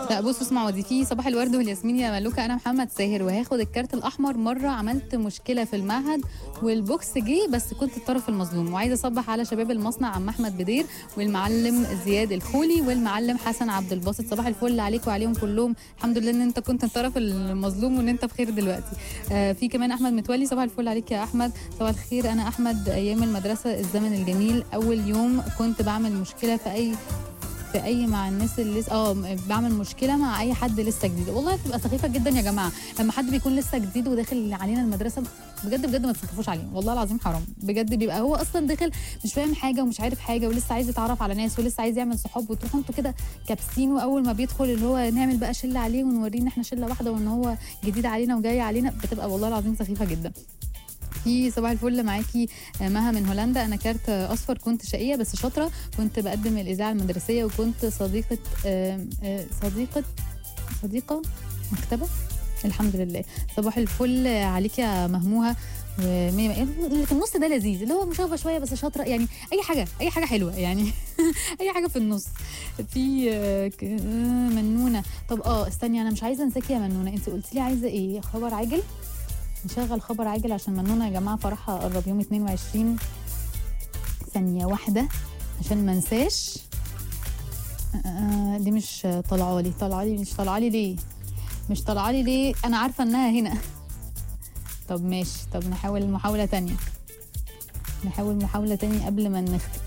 لا بصوا اسمعوا دي، في صباح الورد والياسمين يا ملوكه، انا محمد ساهر وهاخد الكارت الاحمر. مره عملت مشكله في المعهد والبوكس جه بس كنت الطرف المظلوم، وعايزه اصبح على شباب المصنع عم احمد بدير والمعلم زياد الخولي والمعلم حسن عبد الباسط. صباح الفل عليك وعليهم كلهم، الحمد لله ان انت كنت الطرف المظلوم وان انت بخير دلوقتي. في كمان احمد متولي، صباح الفل عليك يا احمد. صباح الخير، انا احمد. ايام المدرسه الزمن الجميل، اول يوم كنت بعمل مشكله في اي مع الناس اللي بعمل مشكله مع اي حد لسه جديد. والله بتبقى سخيفه جدا يا جماعه لما حد بيكون لسه جديد وداخل علينا المدرسه، بجد بجد ما تسخفوش عليه، والله العظيم حرام بجد. بيبقى هو اصلا داخل مش فاهم حاجه ومش عارف حاجه ولسه عايز يتعرف على ناس ولسه عايز يعمل صحاب، وتروحوا انتوا كده كابسينه اول ما بيدخل اللي هو نعمل بقى شله عليه ونوريه ان احنا شله واحده وان هو جديد علينا وجاي علينا، بتبقى والله العظيم سخيفه جدا. في صباح الفل معاكي مها من هولندا، انا كارت اصفر، كنت شقيه بس شاطره، كنت بقدم الاذاعه المدرسيه وكنت صديقه مكتبه، الحمد لله. صباح الفل عليك يا مهموها. اللي في النص ده لذيذ، اللي هو مشاغبه شويه بس شاطره، يعني اي حاجه حلوه يعني اي حاجه في النص. في منونه. طب استني، انا مش عايزه انساكي يا منونه، انت قلت لي عايزه ايه؟ خبر عاجل؟ نشغل خبر عاجل عشان منونه يا جماعه فرحها قرب يوم 22. ثانيه واحده عشان ما انساش. دي مش مش طالعه لي ليه؟ انا عارفه انها هنا. طب ماشي، طب نحاول محاوله تانية قبل ما نختم.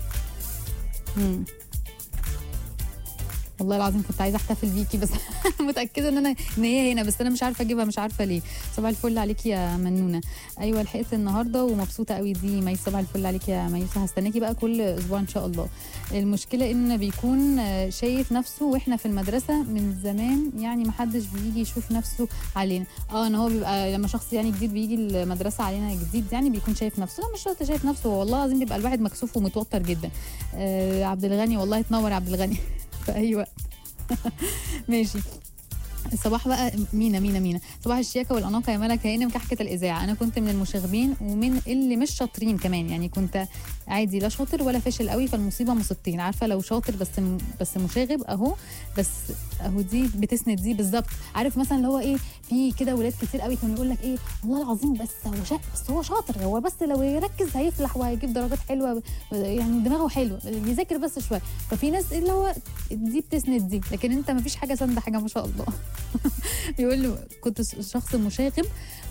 والله العظيم كنت عايزه احتفل بيكي بس متاكده ان هي هنا، بس انا مش عارفه اجيبها، مش عارفه ليه. صباح الفل عليكي يا منونه. ايوه لحقت النهارده ومبسوطه قوي دي ميس. صباح الفل عليكي يا ميس، هستناكي بقى كل اسبوع ان شاء الله. المشكله ان بيكون شايف نفسه واحنا في المدرسه من زمان، يعني ما حدش بيجي يشوف نفسه علينا. ان هو بيبقى لما شخص يعني جديد بيجي المدرسه علينا جديد يعني بيكون شايف نفسه. لا مش شرط شايف نفسه، والله العظيم بيبقى الواحد مكسوف ومتوتر جدا. عبد الغني، والله تنور عبد الغني في اي وقت. ماشي. الصباح بقى مينا صباح الشياكه والاناقه يا ملك، هانم كحكه الاذاعه. انا كنت من المشاغبين ومن اللي مش شاطرين كمان، يعني كنت عادي لا شاطر ولا فاشل قوي، فالمصيبه مصيبتين. عارفه لو شاطر بس مشاغب اهو، بس اهو دي بتسند دي بالظبط. عارف مثلا اللي هو ايه، في كده ولاد كتير قوي كانوا يقول لك ايه، والله العظيم بس هو شاطر، هو بس لو يركز هيفلح وهيجيب درجات حلوه، يعني دماغه حلوه يذاكر بس شويه. ففي ناس اللي هو دي بتسند دي، لكن انت ما فيش حاجه سند حاجه ما شاء الله. بيقول له كنت شخص مشاغب،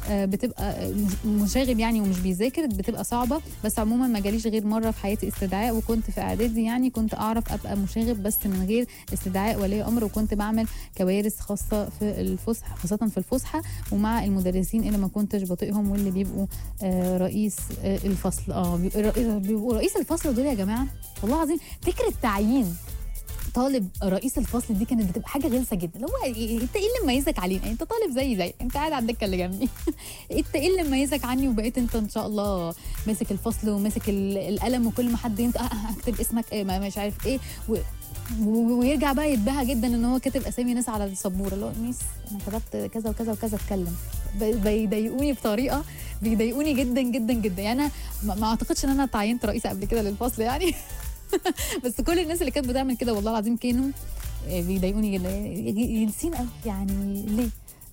بتبقى مشاغب يعني ومش بيذاكر، بتبقى صعبه. بس عموما ما جاليش غير مره في حياتي استدعاء، وكنت في اعدادي يعني كنت اعرف ابقى مشاغب بس من غير استدعاء ولي امر، وكنت بعمل كوارث خاصه في الفسحه، خاصه في الفسحه ومع المدرسين اللي ما كنتش بطيقهم، واللي بيبقوا رئيس الفصل. بيبقوا رئيس الفصل دول يا جماعه، والله العظيم فكره تعيين طالب رئيس الفصل دي كانت بتبقى حاجه غلسه جدا. اللي هو انت ايه اللي مميزك علينا؟ انت طالب زي انت قاعد على الدكه اللي جنبي انت ايه اللي مميزك عني وبقيت انت ان شاء الله ماسك الفصل وماسك القلم، وكل ما حد انت اكتب اسمك مش عارف ايه ويرجع بقى يتباهى جدا ان هو كاتب اسامي ناس على السبوره، اللي هو ميس انا كتبت كذا وكذا وكذا. اتكلم بيضايقوني بطريقه، بيضايقوني جدا جدا جدا. يعني انا ما اعتقدش ان انا تعينت رئيسه قبل كده للفصل يعني بس كل الناس اللي كانت بتعمل كده والله العظيم كانوا بيضايقوني جدا، ينسين قوي يعني ليه.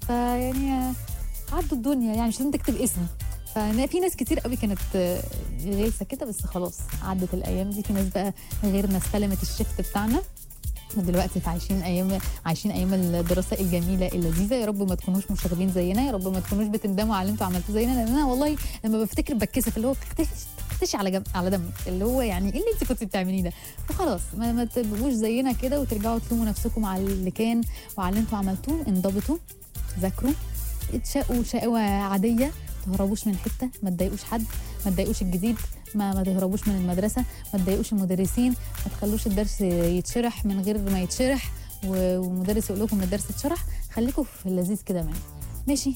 فيعني عدوا الدنيا، يعني مش لازم تكتب اسمي. ففي ناس كتير قوي كانت غلسه كده، بس خلاص عدت الايام دي. في ناس بقى غيرنا استلمت الشفت بتاعنا ودلوقتي عايشين ايام الدراسه الجميله اللذيذه. يا رب ما تكونوش مشاغبين زينا، يا رب ما تكونوش بتندموا على اللي انتوا عملتوه زينا، لان انا والله لما بفتكر بتكسف، اللي هو تختشي على دمك، اللي هو يعني ايه اللي انت كنت بتعمليه ده. وخلاص ما تبقوش زينا كده وترجعوا تلوموا نفسكم على اللي كان وعلى اللي انتوا عملتوه. انضبطوا، ذاكروا، اتشقوا شقوه عاديه، ما تهربوش من حته، ما تضايقوش حد، ما تضايقوش الجديد، ما تهربوش من المدرسه، ما تضايقوش المدرسين، ما تخلوش الدرس يتشرح من غير ما يتشرح والمدرس يقول لكم ان الدرس اتشرح. خليكم في اللذيذ كده معايا. ماشي.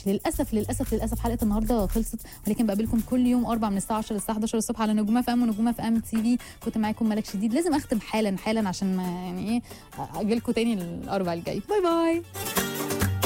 للاسف حلقه النهارده خلصت، ولكن بقابلكم كل يوم 4 من الساعه 10 للساعه 11 الصبح على نجوم اف ام ونجوم اف ام تي في. كنت معاكم ملك شديد. لازم اختم حالا عشان ما يعني ايه اجي لكم تاني الاربع الجاي. باي باي.